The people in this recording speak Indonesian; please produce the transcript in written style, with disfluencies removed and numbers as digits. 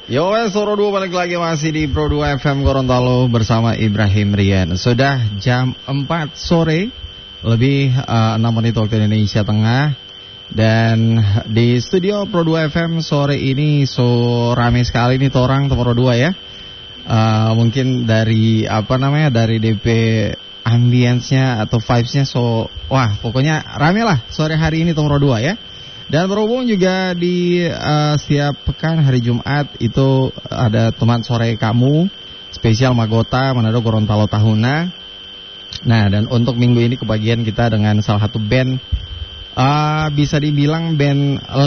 Yo, Soro 2 balik lagi masih di Pro 2 FM Gorontalo bersama Ibrahim Rian. Sudah jam 4 sore, lebih 6 menit waktu Indonesia Tengah. Dan di studio Pro 2 FM sore ini so rame sekali nih torang Pro 2 ya. Mungkin dari dari DP ambience-nya atau vibes-nya wah pokoknya rame lah sore hari ini Pro 2 ya. Dan berhubung juga di setiap pekan hari Jumat itu ada teman sore kamu spesial Magota Manado Gorontalo Tahuna. Nah, dan untuk minggu ini kebagian kita dengan salah satu band bisa dibilang band